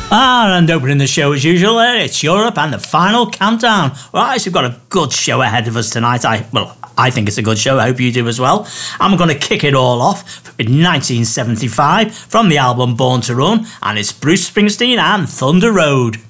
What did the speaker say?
And opening the show as usual, it's Europe and the final countdown. Right, so we've got a good show ahead of us tonight. I think it's a good show. I hope you do as well. I'm going to kick it all off with 1975 from the album Born to Run, and it's Bruce Springsteen and Thunder Road.